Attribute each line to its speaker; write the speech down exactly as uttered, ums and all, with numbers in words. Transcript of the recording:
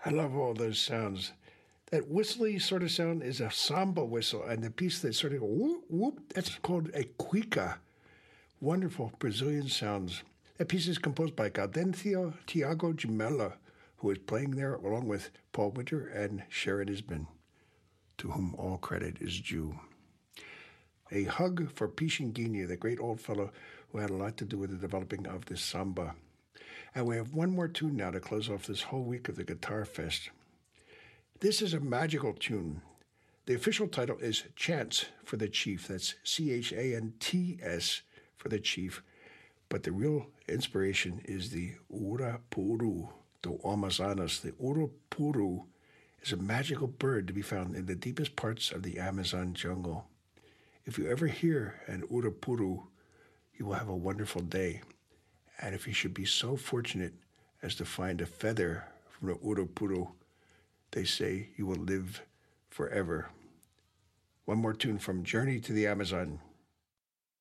Speaker 1: I love all those sounds. That whistly sort of sound is a samba whistle, and the piece that sort of whoop, whoop, that's called a cuica. Wonderful Brazilian sounds. That piece is composed by Gaudencio Tiago Gemella, who is playing there along with Paul Winter and Sharon Isbin, to whom all credit is due. A hug for Pichinguinha, the great old fellow who had a lot to do with the developing of this samba. And we have one more tune now to close off this whole week of the Guitar Fest. This is a magical tune. The official title is Chants for the Chief. That's C H A N T S for the Chief. But the real inspiration is the Urapuru do Amazonas. The Urapuru is a magical bird to be found in the deepest parts of the Amazon jungle. If you ever hear an Urapuru, you will have a wonderful day. And if you should be so fortunate as to find a feather from the Urapuru, they say you will live forever. One more tune from Journey to the Amazon.